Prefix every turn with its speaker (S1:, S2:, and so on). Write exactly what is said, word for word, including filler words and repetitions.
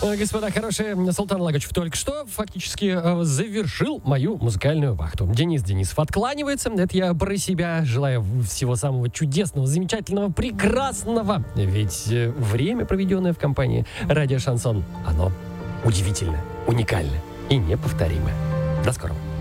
S1: Ой, господа хорошие, Султан Лагачев только что фактически э, завершил мою музыкальную вахту. Денис Денисов откланивается. Это я про себя. Желаю всего самого чудесного, замечательного, прекрасного. Ведь э, время, проведенное в компании «Радио Шансон», оно удивительно, уникально и неповторимо. До скорого.